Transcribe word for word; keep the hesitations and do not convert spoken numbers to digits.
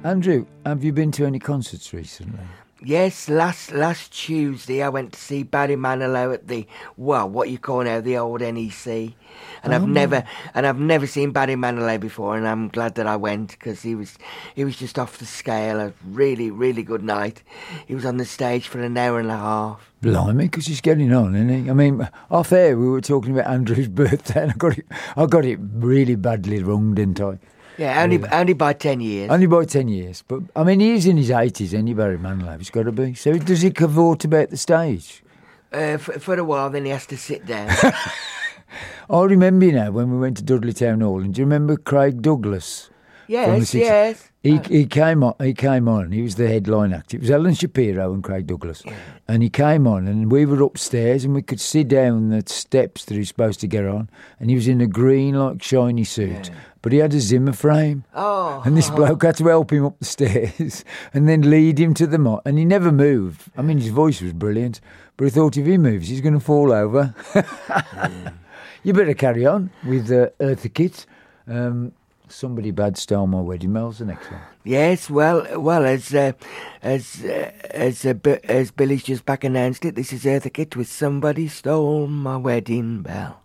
Andrew, have you been to any concerts recently? Yes, last last Tuesday I went to see Barry Manilow at the, well, what you call now the old N E C, and Oh, I've no. never and I've never seen Barry Manilow before, and I'm glad that I went because he was he was just off the scale. A really really good night. He was on the stage for an hour and a half. Blimey, because he's getting on, isn't he? I mean, off air we were talking about Andrew's birthday, and I got it, I got it really badly wrong, didn't I? Yeah, only Yeah. only by ten years. Only by ten years, but I mean, he's in his eighties, ain't he, Barry Manilow? He's got to be. So does he cavort about the stage? Uh, for, for a while, then he has to sit down. I remember, you know, when we went to Dudley Town Hall, and do you remember Craig Douglas? From the Yes, six- yes. He he came on. He came on. He was the headline act. It was Alan Shapiro and Craig Douglas, and he came on, and we were upstairs, and we could see down the steps that he's supposed to get on, and he was in a green, like shiny suit, but he had a Zimmer frame, Oh, and this bloke had to help him up the stairs, and then lead him to the mic, and he never moved. I mean, his voice was brilliant, but I thought if he moves, he's going to fall over. You better carry on with uh, Eartha Kitt. Um, Somebody bad stole my wedding bells. The next one. yes. Well, well, as uh, as uh, as uh, B- as Billy's just back announced it, this is Eartha Kitt with "Somebody Stole My Wedding Bell."